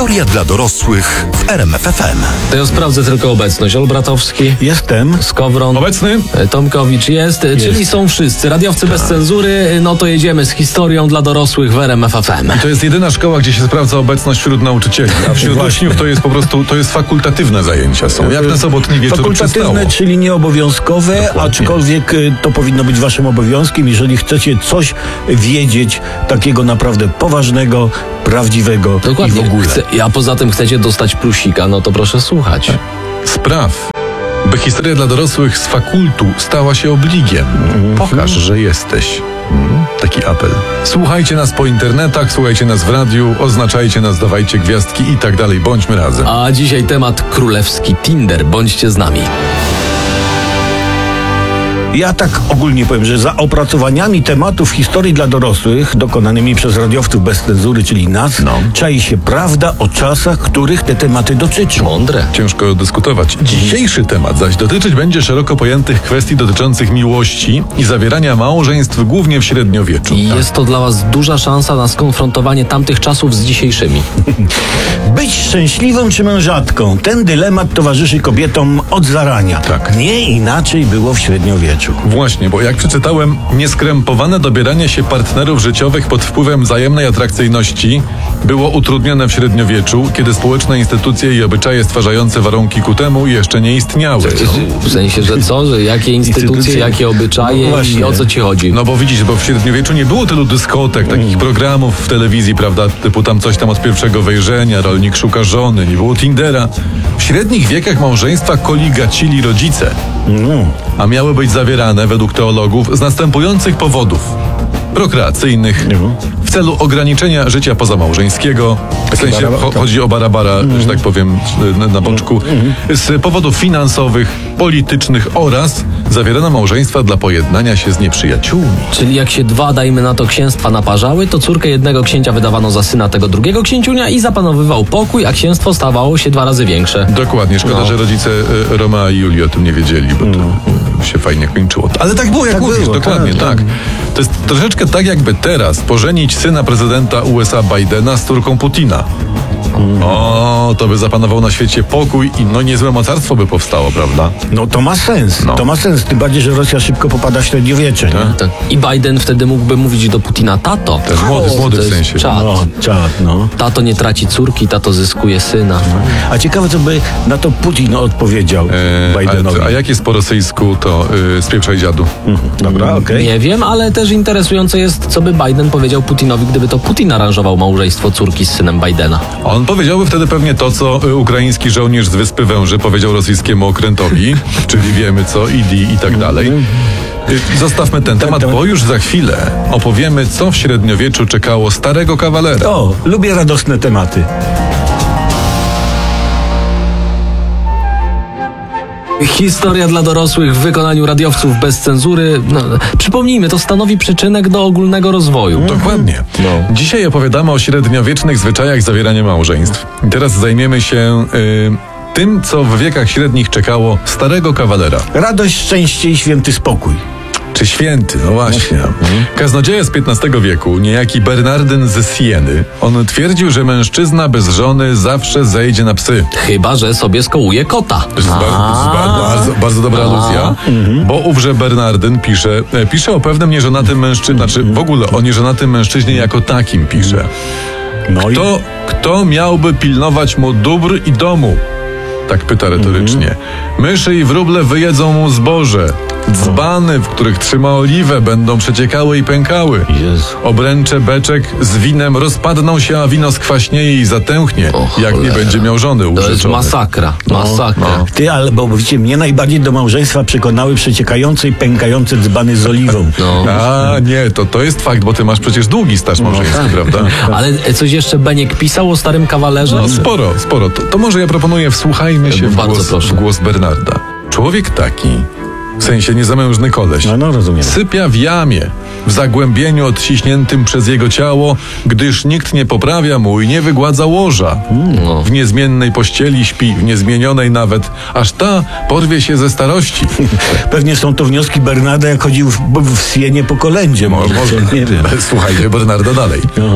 Historia dla dorosłych w RMF FM. To ja sprawdzę tylko obecność. Olbratowski. Jestem. Skowron. Obecny? Tomkowicz jest. Czyli są wszyscy. Radiowcy bez cenzury. No to jedziemy z historią dla dorosłych w RMF FM. To jest jedyna szkoła, gdzie się sprawdza obecność wśród nauczycieli. A wśród uczniów to jest po prostu, to jest fakultatywne zajęcia są. Jak na sobotni wieczór Fakultatywne, przystało. czyli nieobowiązkowe, Dokładnie. aczkolwiek to powinno być waszym obowiązkiem, jeżeli chcecie coś wiedzieć takiego naprawdę poważnego, prawdziwego Dokładnie. i w ogóle. A poza tym chcecie dostać plusika, no to proszę słuchać. Spraw, by historia dla dorosłych z fakultu stała się obligiem. Pokaż, że jesteś. Taki apel. Słuchajcie nas po internetach, słuchajcie nas w radiu, oznaczajcie nas, dawajcie gwiazdki i tak dalej. Bądźmy razem. A dzisiaj temat królewski Tinder. Bądźcie z nami. Ja tak ogólnie powiem, że za opracowaniami tematów historii dla dorosłych dokonanymi przez radiowców bez cenzury, czyli nas, czai się prawda o czasach, których te tematy dotyczą. Mądre. Ciężko dyskutować. Dzisiejszy temat zaś dotyczyć będzie szeroko pojętych kwestii dotyczących miłości i zawierania małżeństw głównie w średniowieczu. I jest to dla was duża szansa na skonfrontowanie tamtych czasów z dzisiejszymi. Być szczęśliwą czy mężatką? Ten dylemat towarzyszy kobietom od zarania. Tak. Nie inaczej było w średniowieczu. Właśnie, bo jak przeczytałem, nieskrępowane dobieranie się partnerów życiowych pod wpływem wzajemnej atrakcyjności było utrudnione w średniowieczu, kiedy społeczne instytucje i obyczaje stwarzające warunki ku temu jeszcze nie istniały. W sensie, że co? Że jakie instytucje, jakie obyczaje No właśnie. i o co ci chodzi? No bo widzisz, bo w średniowieczu nie było tylu dyskotek, takich programów w telewizji, prawda, typu tam coś tam od pierwszego wejrzenia, rolnik szuka żony, nie było Tindera. W średnich wiekach małżeństwa koligacili rodzice, a miały być zawierane według teologów z następujących powodów. Prokreacyjnych, w celu ograniczenia życia pozamałżeńskiego, w sensie chodzi o barabara, że tak powiem, na boczku, z powodów finansowych, politycznych oraz zawierano małżeństwa dla pojednania się z nieprzyjaciółmi. Czyli jak się dwa, dajmy na to, księstwa naparzały, to córkę jednego księcia wydawano za syna tego drugiego księciunia i zapanowywał pokój, a księstwo stawało się 2 razy większe. Dokładnie, szkoda, że rodzice Romea i Julii o tym nie wiedzieli, bo to się fajnie kończyło. Ale tak było, jak Tak mówisz, było, dokładnie, tak. To jest troszeczkę tak, jakby teraz pożenić syna prezydenta USA Bidena z córką Putina. O, to by zapanował na świecie pokój i no niezłe mocarstwo by powstało, prawda? No to ma sens. No. To ma sens, tym bardziej, że Rosja szybko popada w średniowiecze. Nie? Tak. I Biden wtedy mógłby mówić do Putina: tato. To jest młody To w jest sensie. czad. No. Tato nie traci córki, tato zyskuje syna. A ciekawe, co by na to Putin odpowiedział Bidenowi. A jak jest po rosyjsku, to spieprzaj dziadu. Dobra, okej. Nie wiem, ale też interesujące jest, co by Biden powiedział Putinowi, gdyby to Putin aranżował małżeństwo córki z synem Bidena. On powiedziałby wtedy pewnie to, co ukraiński żołnierz z Wyspy Węży powiedział rosyjskiemu okrętowi, czyli wiemy co, i tak dalej. Zostawmy ten temat, bo już za chwilę opowiemy, co w średniowieczu czekało starego kawalera. O, lubię radosne tematy. Historia dla dorosłych w wykonaniu radiowców bez cenzury. No, przypomnijmy, to stanowi przyczynek do ogólnego rozwoju. Dokładnie. Dzisiaj opowiadamy o średniowiecznych zwyczajach zawierania małżeństw. I teraz zajmiemy się tym, co w wiekach średnich czekało starego kawalera. Radość, szczęście i święty spokój. Czy święty, no właśnie. Kaznodzieja z XV wieku, niejaki Bernardyn ze Sieny, on twierdził, że mężczyzna bez żony zawsze zejdzie na psy. Chyba że sobie skołuje kota. To jest bardzo dobra aluzja, bo ówże Bernardyn pisze o pewnym nieżonatym mężczyźnie, znaczy w ogóle o nieżonatym mężczyźnie jako takim pisze. No Kto miałby pilnować mu dóbr i domu? Tak pyta retorycznie. Myszy i wróble wyjedzą mu zboże. Dzbany, w których trzyma oliwę, będą przeciekały i pękały. Jezu. Obręcze beczek z winem rozpadną się, a wino skwaśnieje i zatęchnie, jak nie będzie miał żony To jest urzeczony. masakra. Ty, ale bo wiecie, mnie najbardziej do małżeństwa przekonały przeciekające i pękające dzbany z oliwą. A nie, to jest fakt, bo ty masz przecież długi staż małżeński, prawda? Ale coś jeszcze Beniek pisał o starym kawalerze? No sporo. To może ja proponuję, wsłuchajmy się Bardzo proszę. w głos Bernarda. Człowiek taki, w sensie niezamężny koleś, No, rozumiem. sypia w jamie, w zagłębieniu odciśniętym przez jego ciało, gdyż nikt nie poprawia mu i nie wygładza łoża. W niezmiennej pościeli śpi, w niezmienionej nawet, aż ta porwie się ze starości. Pewnie są to wnioski Bernarda, jak chodził w Sienie po kolędzie. Może, Nie wiem. słuchajcie Bernarda dalej.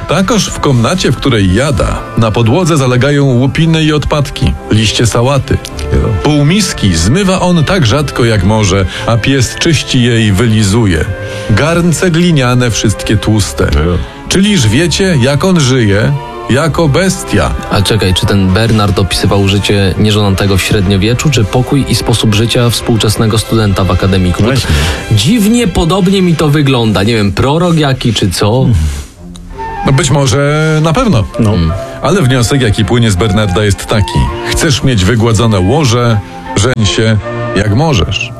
Takoż w komnacie, w której jada, na podłodze zalegają łupiny i odpadki, liście sałaty. Pół miski zmywa on tak rzadko jak może, a pies czyści je i wylizuje. Garnce gliniane wszystkie tłuste. Czyliż wiecie, jak on żyje? Jako bestia. A czekaj, czy ten Bernard opisywał życie nieżonatego w średniowieczu, czy pokój i sposób życia współczesnego studenta w akademiku? Właśnie. Dziwnie podobnie mi to wygląda. Nie wiem, prorok jaki czy co? No być może na pewno. No. Ale wniosek, jaki płynie z Bernarda, jest taki. Chcesz mieć wygładzone łoże, żeń się jak możesz.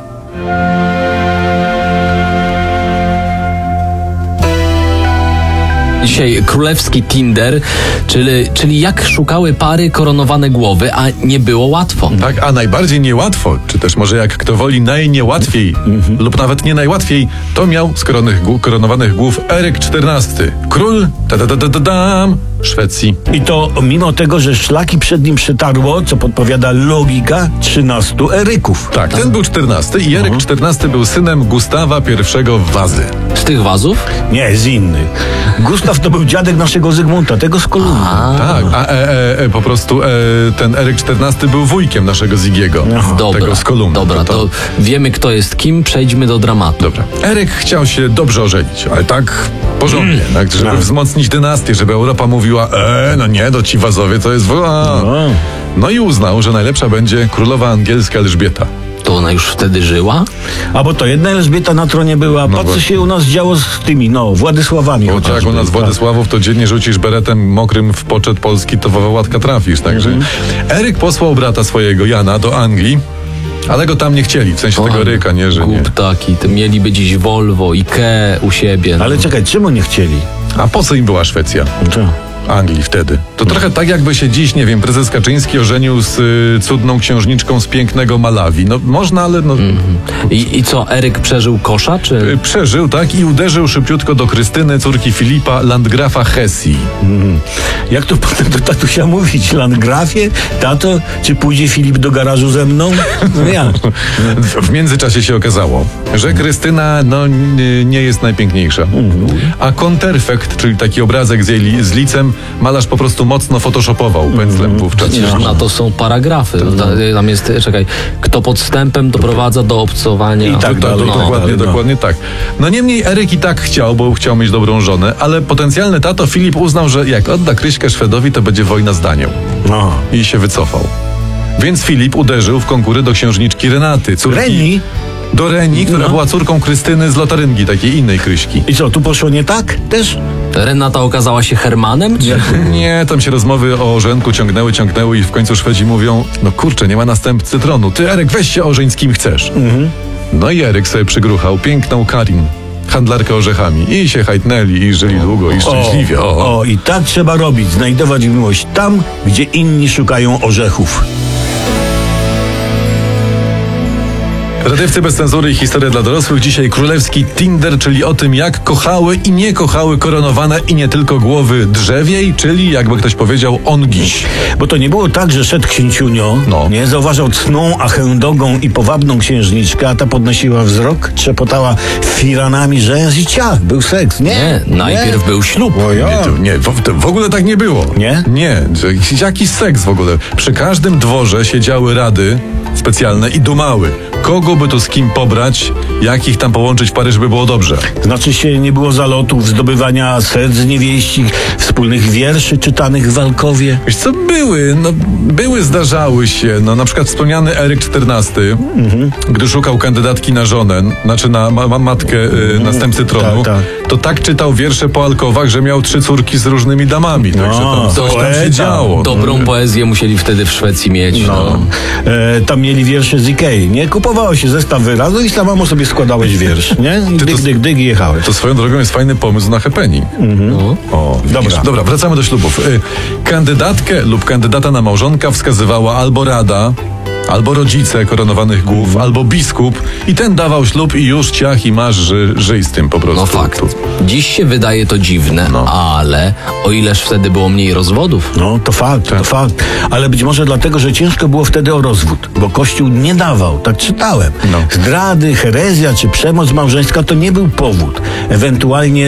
Dzisiaj królewski Tinder, czyli jak szukały pary koronowane głowy, a nie było łatwo. Tak, a najbardziej niełatwo, czy też może jak kto woli najniełatwiej, lub nawet nie najłatwiej, to miał z koronowanych głów Eryk XIV, król Szwecji. I to mimo tego, że szlaki przed nim przetarło, co podpowiada logika 13 Eryków. Tak, ten był XIV i Eryk XIV był synem Gustawa I Wazy. Z tych wazów? Nie, z innych. Gustaw to był dziadek naszego Zygmunta, tego z Kolumbii. Tak, a po prostu ten Eryk XIV był wujkiem naszego Zigiego, tego z Kolumbii. Dobra, to wiemy kto jest kim, przejdźmy do dramatu. Dobra. Eryk chciał się dobrze ożenić, ale tak porządnie, tak, żeby wzmocnić dynastię, żeby Europa mówiła, no nie, to ci Wazowie to jest... No i uznał, że najlepsza będzie królowa angielska Elżbieta. To ona już wtedy żyła? A bo to jedna Elżbieta na tronie była. Patrz, co właśnie. się u nas działo z tymi, Władysławami. Bo tak, u nas Władysławów to dziennie rzucisz beretem mokrym w poczet Polski, to łatka trafisz. Także Eryk posłał brata swojego, Jana, do Anglii, ale go tam nie chcieli, w sensie tego Eryka, nie, że nie. Kup taki, to mieliby dziś Volvo, Ikea u siebie. No. Ale czekaj, czemu nie chcieli? A po co im była Szwecja? Co? Anglii wtedy. To trochę tak, jakby się dziś, nie wiem, prezes Kaczyński ożenił z cudną księżniczką z pięknego Malawi. No można, ale no... I co, Eryk przeżył kosza, czy... Przeżył, tak, i uderzył szybciutko do Krystyny, córki Filipa, landgrafa Hesji. Jak to potem do tatusia mówić? Landgrafie? Tato? Czy pójdzie Filip do garażu ze mną? No ja. W międzyczasie się okazało, że Krystyna, nie jest najpiękniejsza. A konterfekt, czyli taki obrazek z licem, malarz po prostu mocno photoshopował pędzlem wówczas. Na to są paragrafy. Tam jest, czekaj, kto podstępem doprowadza do obcowania. I tak dalej. Dokładnie tak. No niemniej Eryk i tak chciał, bo chciał mieć dobrą żonę, ale potencjalny tato Filip uznał, że jak odda Kryśkę Szwedowi, to będzie wojna z Danią. No. I się wycofał. Więc Filip uderzył w konkury do księżniczki Renaty, córki... Reni? Do Reni, która była córką Krystyny z Lotaryngii, takiej innej Kryśki. I co, tu poszło nie tak też? Renata okazała się Hermanem? Czy... Nie, tam się rozmowy o ożenku ciągnęły i w końcu Szwedzi mówią, no kurczę, nie ma następcy tronu. Ty, Eryk, weź się ożeń z kim chcesz. No i Eryk sobie przygruchał piękną Karin, handlarkę orzechami. I się hajtnęli i żyli długo i szczęśliwie. I tak trzeba robić. Znajdować miłość tam, gdzie inni szukają orzechów. Radiowcy bez cenzury i historia dla dorosłych. Dzisiaj królewski Tinder, czyli o tym, jak kochały i nie kochały koronowane i nie tylko głowy drzewiej, czyli jakby ktoś powiedział ongiś. Bo to nie było tak, że szedł księciunio, nie zauważał cną, achędogą i powabną księżniczkę, a ta podnosiła wzrok, trzepotała firanami, że jest i ciach, był seks. Nie, najpierw był ślub. W ogóle tak nie było. Nie? Nie, jaki seks w ogóle. Przy każdym dworze siedziały rady specjalne i dumały. Kogo by tu z kim pobrać, jak ich tam połączyć w pary, żeby było dobrze. Znaczy się nie było zalotów, zdobywania serc niewieścich, wspólnych wierszy czytanych w Walkowie. Wiesz co, zdarzały się, na przykład wspomniany Eryk XIV, gdy szukał kandydatki na żonę, znaczy na matkę następcy tronu, to tak czytał wiersze po alkowach, że miał 3 córki z różnymi damami, także tam coś tam się działo. Dobrą poezję musieli wtedy w Szwecji mieć. Tam mieli wiersze z Ikei, nie? Kupowało się zestaw wyrazu i samemu sobie składałeś wiersz, nie? I dyg i jechałeś. To swoją drogą jest fajny pomysł na happening. Dobra, wracamy do ślubów. Kandydatkę lub kandydata na małżonka wskazywała albo rada, albo rodzice koronowanych głów, albo biskup i ten dawał ślub i już ciach i masz, żyj z tym po prostu. No fakt. Dziś się wydaje to dziwne, ale o ileż wtedy było mniej rozwodów. No to fakt. Ale być może dlatego, że ciężko było wtedy o rozwód, bo Kościół nie dawał, tak czytałem. Zdrady, herezja czy przemoc małżeńska to nie był powód. Ewentualnie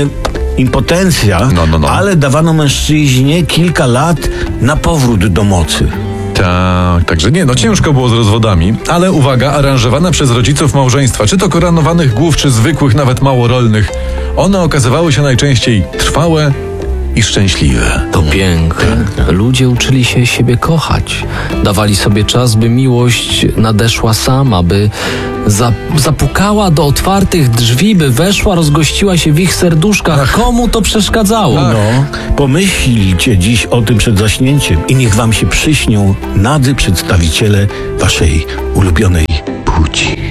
impotencja, No. ale dawano mężczyźnie kilka lat na powrót do mocy. Tak, także nie, ciężko było z rozwodami, ale uwaga, aranżowane przez rodziców małżeństwa, czy to koronowanych głów, czy zwykłych, nawet małorolnych, one okazywały się najczęściej trwałe i szczęśliwe. To piękne. Ludzie uczyli się siebie kochać. Dawali sobie czas, by miłość nadeszła sama, by zapukała do otwartych drzwi, by weszła, rozgościła się w ich serduszkach. Komu to przeszkadzało? Pomyślcie dziś o tym przed zaśnięciem i niech wam się przyśnią nadzy przedstawiciele waszej ulubionej płci.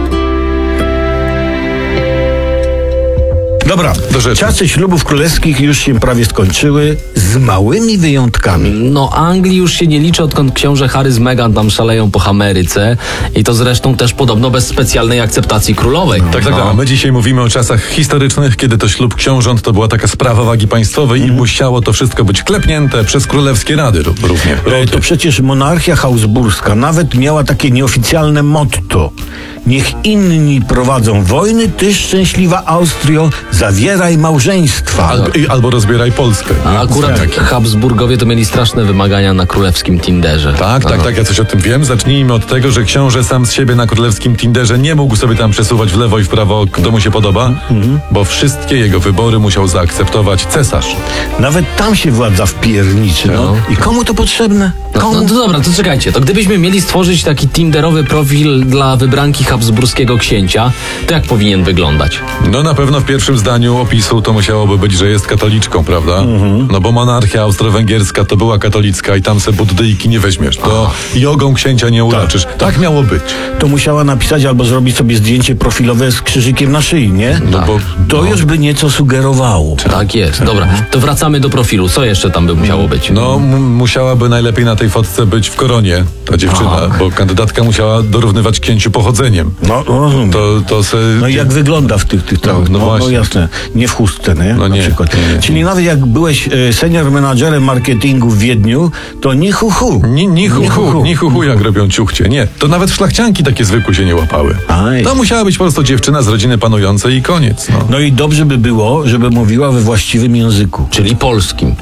Dobra, Do rzeczy. czasy ślubów królewskich już się prawie skończyły, z małymi wyjątkami. No, Anglii już się nie liczy, odkąd książę Harry z Meghan tam szaleją po Ameryce i to zresztą też podobno bez specjalnej akceptacji królowej. Tak. A my dzisiaj mówimy o czasach historycznych, kiedy to ślub książąt to była taka sprawa wagi państwowej i musiało to wszystko być klepnięte przez królewskie rady równie. To przecież monarchia habsburska nawet miała takie nieoficjalne motto. Niech inni prowadzą wojny, ty szczęśliwa Austrio, zawieraj małżeństwa. Albo rozbieraj Polskę. A akurat Habsburgowie to mieli straszne wymagania na królewskim Tinderze. Tak, ja coś o tym wiem. Zacznijmy od tego, że książę sam z siebie na królewskim Tinderze nie mógł sobie tam przesuwać w lewo i w prawo, kto mu się podoba, bo wszystkie jego wybory musiał zaakceptować cesarz. Nawet tam się władza wpierniczy. I komu to potrzebne? No to dobra, to czekajcie. To gdybyśmy mieli stworzyć taki tinderowy profil dla wybranki habsburskiego księcia, to jak powinien wyglądać? Na pewno w pierwszym zdaniu opisu to musiałoby być, że jest katoliczką, prawda? Bo monarchia austro-węgierska to była katolicka i tam se buddyjki nie weźmiesz. To jogą księcia nie uraczysz. Tak miało być. To musiała napisać albo zrobić sobie zdjęcie profilowe z krzyżykiem na szyi, nie? To już by nieco sugerowało. Tak jest. Dobra, to wracamy do profilu. Co jeszcze tam by musiało być? Musiałaby najlepiej na tej fotce być w koronie ta dziewczyna, bo kandydatka musiała dorównywać księciu pochodzeniem. Rozumiem. I jak wygląda w tych właśnie. jasne. Nie w chustce, nie? No na nie, przykład. nie. Czyli nawet jak byłeś senior menadżerem marketingu w Wiedniu, to ni hu hu. Ni hu hu, jak robią ciuchcie. Nie, to nawet szlachcianki takie zwykłe się nie łapały. To musiała być po prostu dziewczyna z rodziny panującej i koniec. No i dobrze by było, żeby mówiła we właściwym języku. Czyli polskim.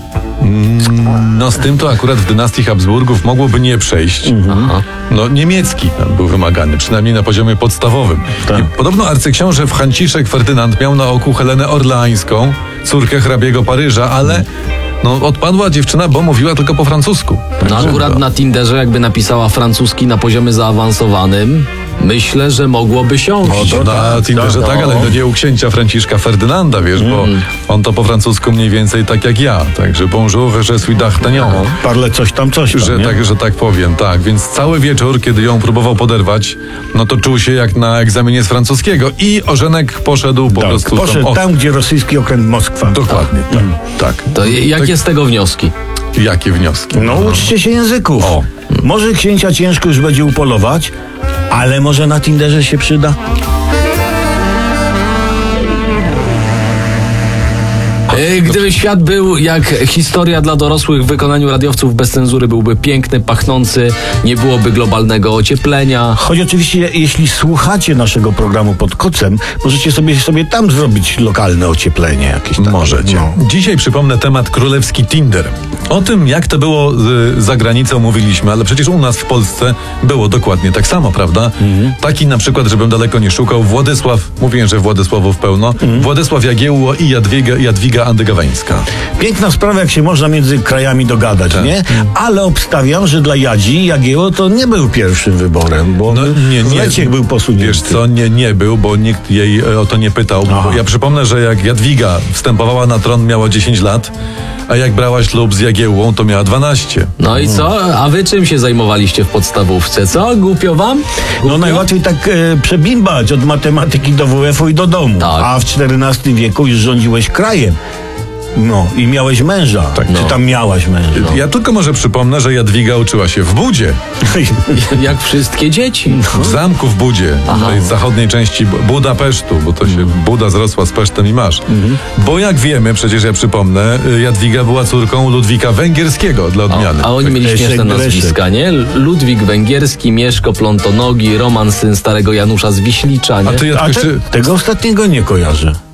Z tym to akurat w dynastii Habsburgów mogłoby nie przejść. Niemiecki tam był wymagany, przynajmniej na poziomie podstawowym. Tak. I podobno arcyksiąże Franciszek Ferdynand miał na oku Helenę Orleańską, córkę hrabiego Paryża, ale odpadła dziewczyna, bo mówiła tylko po francusku. Akurat na Tinderze jakby napisała francuski na poziomie zaawansowanym, myślę, że mogłoby siąść. Na Tinderze tak, ale nie u księcia Franciszka Ferdynanda, wiesz, bo on to po francusku mniej więcej tak jak ja. Także bonjour, je suis d'Artagnan. Parle coś tam, Że tak powiem, tak. Więc cały wieczór, kiedy ją próbował poderwać, to czuł się jak na egzaminie z francuskiego i Ożenek poszedł po prostu tam, gdzie rosyjski okręt Moskwa. Dokładnie, tak. To jakie z tego wnioski? Jakie wnioski? Uczcie się języków. Może księcia ciężko już będzie upolować, ale może na Tinderze się przyda. Gdyby świat był jak historia dla dorosłych w wykonaniu radiowców bez cenzury, byłby piękny, pachnący, nie byłoby globalnego ocieplenia. Choć oczywiście, jeśli słuchacie naszego programu pod kocem, możecie sobie tam zrobić lokalne ocieplenie jakieś takie. Możecie. Dzisiaj przypomnę temat królewski Tinder. O tym, jak to było za granicą, mówiliśmy, ale przecież u nas w Polsce było dokładnie tak samo, prawda? Taki na przykład, żebym daleko nie szukał, mówiłem, że Władysławów pełno, Władysław Jagiełło i Jadwiga Andygaweńska. Piękna sprawa, jak się można między krajami dogadać, nie? Ale obstawiam, że dla Jagiełło to nie był pierwszym wyborem, bo Leciek był posunięty. Wiesz co, nie był, bo nikt jej o to nie pytał. Ja przypomnę, że jak Jadwiga wstępowała na tron, miała 10 lat, a jak brała ślub z Jagiełłą, to miała 12. No i co? A wy czym się zajmowaliście w podstawówce? Co? Głupio wam? Głupio? Najłatwiej tak przebimbać od matematyki do WF-u i do domu. Tak. A w XIV wieku już rządziłeś krajem. I miałeś męża. Czy tam miałaś męża? Ja tylko może przypomnę, że Jadwiga uczyła się w Budzie. Jak wszystkie dzieci. W zamku w Budzie, tej zachodniej części Budapesztu, bo to się Buda zrosła z Pesztem i masz. Bo jak wiemy, przecież ja przypomnę, Jadwiga była córką Ludwika Węgierskiego dla odmiany. A oni mieli śmieszne nazwiska, nie? Ludwik Węgierski, Mieszko Plątonogi, Roman, syn starego Janusza z Wiślicza, nie? Tego ostatniego nie kojarzę.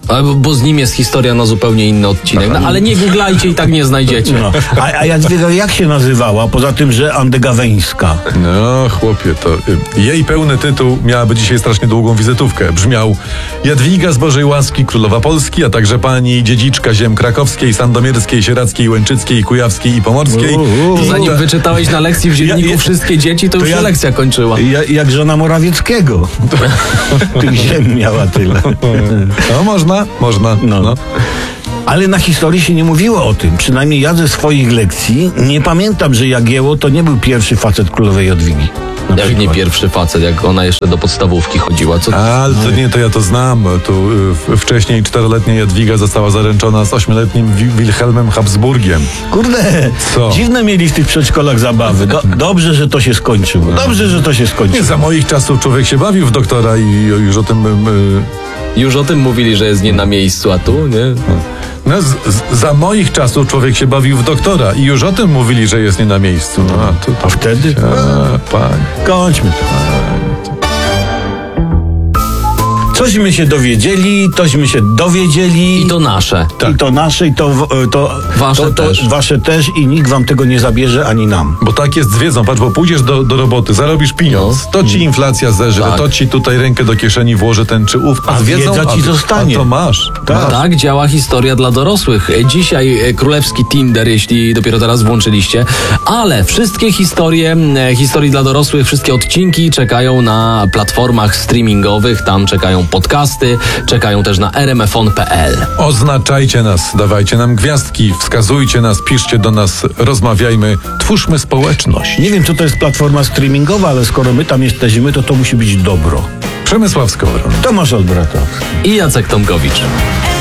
Bo z nim jest historia na zupełnie inny odcinek. No, ale nie googlajcie i tak nie znajdziecie. No. A Jadwiga jak się nazywała? Poza tym, że Andegaweńska. No, chłopie, to jej pełny tytuł miałaby dzisiaj strasznie długą wizytówkę. Brzmiał: Jadwiga z Bożej łaski, królowa Polski, a także pani dziedziczka ziem krakowskiej, sandomierskiej, sieradzkiej, łęczyckiej, kujawskiej i pomorskiej. To zanim wyczytałeś na lekcji w dzienniku wszystkie dzieci, to już się lekcja kończyła. Jak żona Morawieckiego. Tych ziem miała tyle. No, można. No. Ale na historii się nie mówiło o tym. Przynajmniej ja ze swoich lekcji nie pamiętam, że Jagiełło to nie był pierwszy facet królowej Jadwigi. Jak nie pierwszy facet, jak ona jeszcze do podstawówki chodziła. Co? Ale to nie, to ja to znam. Tu wcześniej 4-letnia Jadwiga została zaręczona z 8-letnim Wilhelmem Habsburgiem. Kurde, Co? dziwne mieli w tych przedszkolach zabawy. Dobrze, że to się skończyło. Dobrze, że to się Nie, skończyło. za moich czasów człowiek się bawił w doktora i już o tym... Już o tym mówili, że jest nie na miejscu, a tu, nie? No, za moich czasów człowiek się bawił w doktora i już o tym mówili, że jest nie na miejscu. No, A wtedy? Panie. Kończmy to. Cośmy się dowiedzieli, tośmy się dowiedzieli. I to nasze. I to nasze, i to Wasze też. Wasze też i nikt wam tego nie zabierze, ani nam. Bo tak jest z wiedzą, patrz, bo pójdziesz do roboty, zarobisz pieniądz, to ci inflacja zeżre, Tak. to ci tutaj rękę do kieszeni włoży ten czy ów, A z wiedzą, wiedza ci zostanie. A to masz. Tak. Tak działa historia dla dorosłych. Dzisiaj królewski Tinder, jeśli dopiero teraz włączyliście, ale wszystkie historii dla dorosłych, wszystkie odcinki czekają na platformach streamingowych, tam czekają podcasty, czekają też na rmfon.pl. Oznaczajcie nas, dawajcie nam gwiazdki, wskazujcie nas, piszcie do nas, rozmawiajmy, twórzmy społeczność. Nie wiem, co to jest platforma streamingowa, ale skoro my tam jesteśmy, to musi być dobro. Przemysław Skowron. Tomasz Olbratowski. I Jacek Tomkowicz.